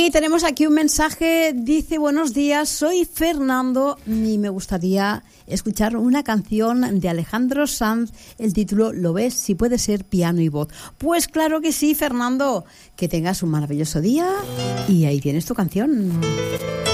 y tenemos aquí un mensaje, dice: buenos días, soy Fernando y me gustaría escuchar una canción de Alejandro Sanz, el título Lo ves, si puede ser piano y voz. Pues claro que sí, Fernando, que tengas un maravilloso día y ahí tienes tu canción.